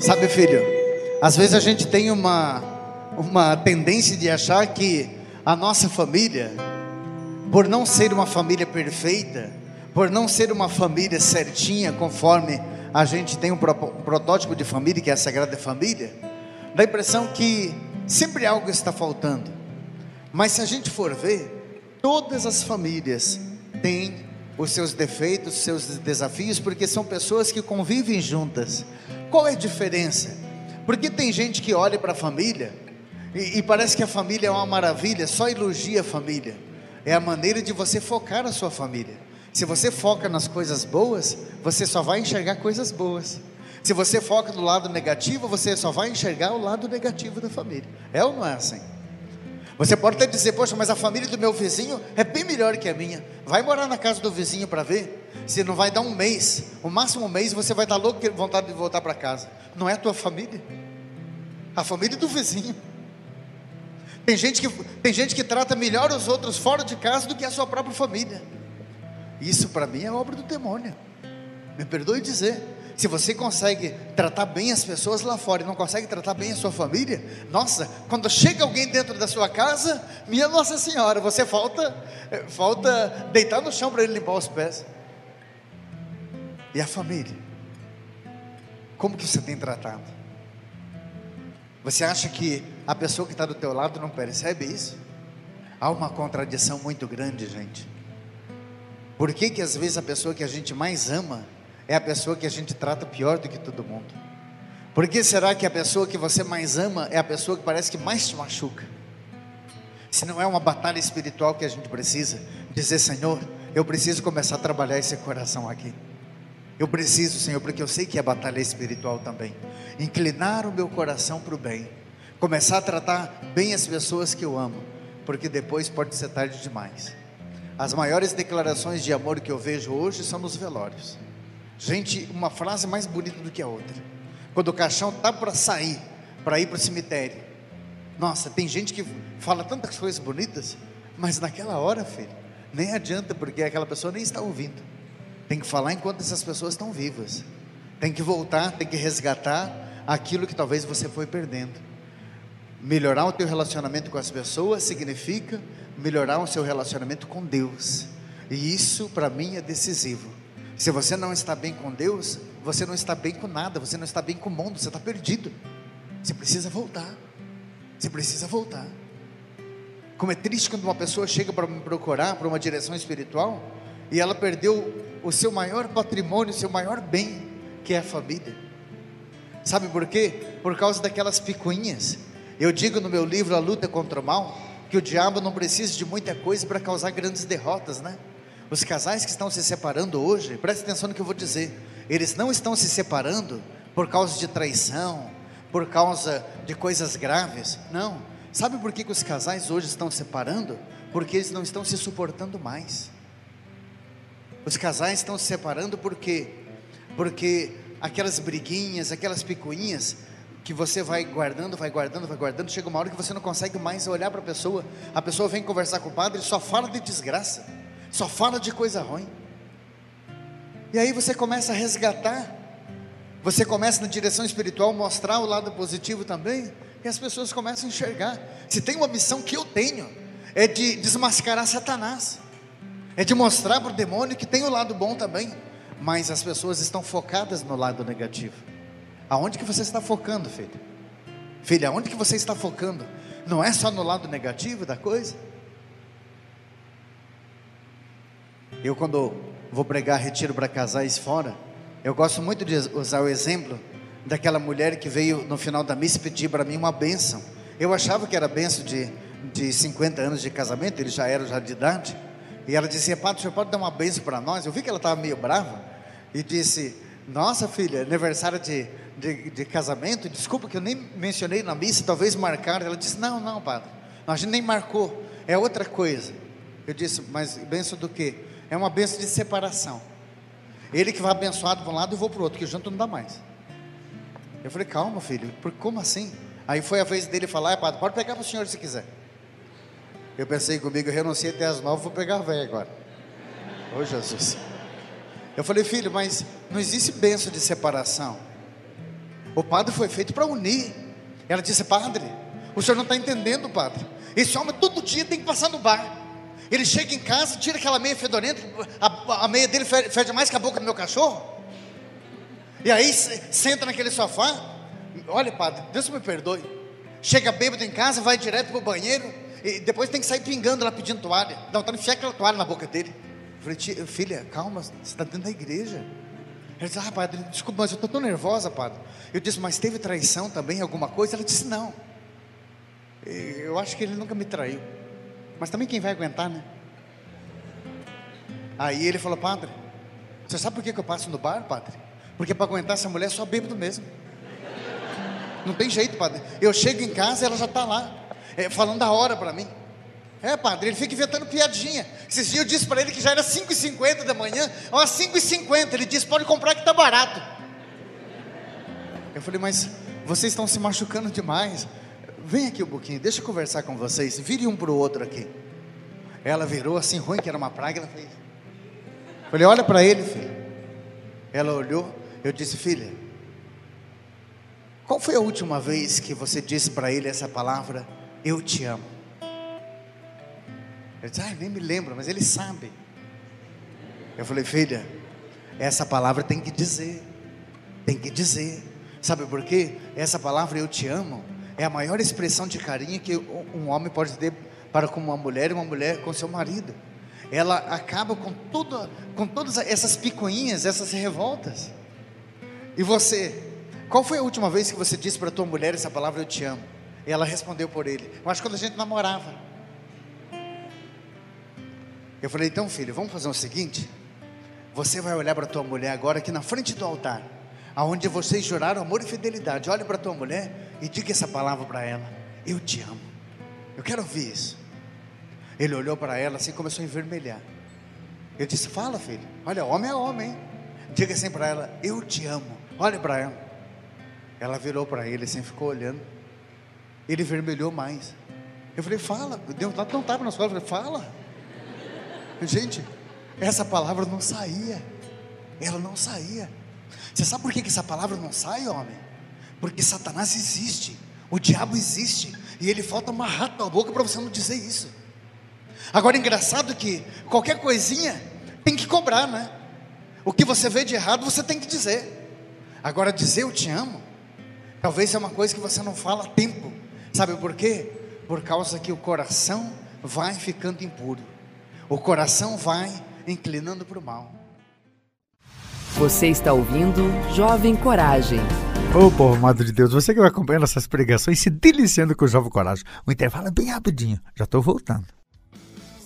Sabe, filho, às vezes a gente tem uma tendência de achar que a nossa família, por não ser uma família perfeita, por não ser uma família certinha, conforme a gente tem um protótipo de família, que é a Sagrada Família, dá a impressão que sempre algo está faltando. Mas se a gente for ver, todas as famílias têm os seus defeitos, os seus desafios, porque são pessoas que convivem juntas. Qual é a diferença? Porque tem gente que olha para a família e parece que a família é uma maravilha, só elogia a família. É a maneira de você focar a sua família. Se você foca nas coisas boas, você só vai enxergar coisas boas. Se você foca no lado negativo, você só vai enxergar o lado negativo da família. É ou não é assim? Você pode até dizer, poxa, mas a família do meu vizinho é bem melhor que a minha. Vai morar na casa do vizinho para ver. Se não vai dar um mês, o máximo um mês, você vai estar louco com vontade de voltar para casa. Não é a tua família, a família do vizinho. Tem gente que trata melhor os outros fora de casa do que a sua própria família. Isso para mim é obra do demônio. Me perdoe dizer. Se você consegue tratar bem as pessoas lá fora e não consegue tratar bem a sua família, nossa, quando chega alguém dentro da sua casa, minha Nossa Senhora, você falta deitar no chão para ele limpar os pés. E a família? Como que você tem tratado? Você acha que a pessoa que está do teu lado não percebe isso? Há uma contradição muito grande, gente. Por que às vezes a pessoa que a gente mais ama é a pessoa que a gente trata pior do que todo mundo? Por que será que a pessoa que você mais ama é a pessoa que parece que mais te machuca? Se não é uma batalha espiritual que a gente precisa dizer, Senhor, eu preciso começar a trabalhar esse coração aqui. Eu preciso, Senhor, porque eu sei que é batalha espiritual também. Inclinar o meu coração para o bem, começar a tratar bem as pessoas que eu amo, porque depois pode ser tarde demais. As maiores declarações de amor que eu vejo hoje são nos velórios. Gente, uma frase mais bonita do que a outra. Quando o caixão está para sair, para ir para o cemitério, nossa, tem gente que fala tantas coisas bonitas, mas naquela hora, filho, nem adianta, porque aquela pessoa nem está ouvindo. Tem que falar enquanto essas pessoas estão vivas. Tem que voltar, tem que resgatar aquilo que talvez você foi perdendo. Melhorar o teu relacionamento com as pessoas significa melhorar o seu relacionamento com Deus. E isso para mim é decisivo. Se você não está bem com Deus, você não está bem com nada, você não está bem com o mundo, você está perdido. Você precisa voltar. Você precisa voltar. Como é triste quando uma pessoa chega para me procurar para uma direção espiritual e ela perdeu o seu maior patrimônio, o seu maior bem, que é a família. Sabe por quê? Por causa daquelas picuinhas. Eu digo no meu livro A Luta contra o Mal, que o diabo não precisa de muita coisa para causar grandes derrotas, né? Os casais que estão se separando hoje, preste atenção no que eu vou dizer, eles não estão se separando por causa de traição, por causa de coisas graves, não. Sabe por que os casais hoje estão se separando? Porque eles não estão se suportando mais. Os casais estão se separando porque aquelas briguinhas, aquelas picuinhas que você vai guardando, chega uma hora que você não consegue mais olhar para a pessoa vem conversar com o padre e só fala de desgraça, só fala de coisa ruim. E aí você começa a resgatar, você começa na direção espiritual mostrar o lado positivo também, e as pessoas começam a enxergar. Se tem uma missão que eu tenho, é de desmascarar Satanás, é de mostrar para o demônio que tem o lado bom também, mas as pessoas estão focadas no lado negativo. Aonde que você está focando, filho? Filha, aonde que você está focando? Não é só no lado negativo da coisa? Eu, quando vou pregar retiro para casais fora, eu gosto muito de usar o exemplo daquela mulher que veio no final da missa pedir para mim uma bênção. Eu achava que era bênção de 50 anos de casamento, eles já eram de idade. E ela dizia, padre, o senhor pode dar uma bênção para nós? Eu vi que ela estava meio brava e disse, nossa filha, aniversário de casamento, desculpa que eu nem mencionei na missa, talvez marcaram. Ela disse, não padre, a gente nem marcou, é outra coisa. Eu disse, mas bênção do quê? É uma bênção de separação. Ele que vai abençoado para um lado e eu vou para o outro, que junto não dá mais. Eu falei, calma filho, como assim? Aí foi a vez dele falar, padre, pode pegar para o senhor se quiser. Eu pensei comigo, eu renunciei até as 9, vou pegar a velha agora. Ô Jesus. Eu falei, filho, mas não existe bênção de separação. O padre foi feito para unir. Ela disse: padre, o senhor não está entendendo, padre. Esse homem todo dia tem que passar no bar. Ele chega em casa, tira aquela meia fedorenta, a meia dele fede mais que a boca do meu cachorro. E aí senta naquele sofá. Olha, padre, Deus me perdoe. Chega bêbado em casa, vai direto para o banheiro, e depois tem que sair pingando lá pedindo toalha. Dá vontade de enfiar aquela toalha na boca dele. Eu falei: filha, calma, você está dentro da igreja. Ela disse: padre, desculpa, mas eu estou tão nervosa, padre. Eu disse: mas teve traição também, alguma coisa? Ela disse: não, eu acho que ele nunca me traiu. Mas também quem vai aguentar, né? Aí ele falou: padre, você sabe por que eu passo no bar, padre? Porque para aguentar essa mulher é só bêbado mesmo. Não tem jeito, padre. Eu chego em casa e ela já está lá, falando a hora para mim. Padre, ele fica inventando piadinha. Esses dias eu disse para ele que já era 5h50 da manhã. Ó, 5h50, ele disse: pode comprar que está barato. Eu falei: mas vocês estão se machucando demais. Vem aqui um pouquinho, deixa eu conversar com vocês. Vire um para o outro aqui. Ela virou assim, ruim que era uma praga. Ela fez. Falei: olha para ele, filho. Ela olhou. Eu disse: filha, qual foi a última vez que você disse para ele essa palavra, eu te amo? Ele disse: nem me lembro, mas ele sabe. Eu falei: filha, essa palavra tem que dizer. Tem que dizer. Sabe por quê? Essa palavra, eu te amo, é a maior expressão de carinho que um homem pode ter para com uma mulher, e uma mulher com seu marido. Ela acaba com todas essas picuinhas, essas revoltas. E você, qual foi a última vez que você disse para a tua mulher essa palavra, eu te amo? E ela respondeu por ele: eu acho que quando a gente namorava. Eu falei: então, filho, vamos fazer o seguinte. Você vai olhar para a tua mulher agora aqui na frente do altar, aonde vocês juraram amor e fidelidade. Olha para a tua mulher e diga essa palavra para ela: eu te amo. Eu quero ouvir isso. Ele olhou para ela assim e começou a envermelhar. Eu disse: fala, filho. Olha, homem é homem, hein? Diga assim para ela: eu te amo. Olha para ela. Ela virou para ele assim, ficou olhando. Ele vermelhou mais. Eu falei: fala. Deu um tapa nas costas. Eu falei: fala. Gente, essa palavra não saía. Ela não saía. Você sabe por que essa palavra não sai, homem? Porque Satanás existe, o diabo existe, e ele falta amarrar tua boca para você não dizer isso. Agora, engraçado que qualquer coisinha tem que cobrar, né? O que você vê de errado, você tem que dizer. Agora, dizer eu te amo, talvez é uma coisa que você não fala a tempo. Sabe por quê? Por causa que o coração vai ficando impuro. O coração vai inclinando para o mal. Você está ouvindo Jovem Coragem. Ô povo amado de Deus, você que vai acompanhando essas pregações, se deliciando com o Jovem Coragem. O intervalo é bem rapidinho, já estou voltando.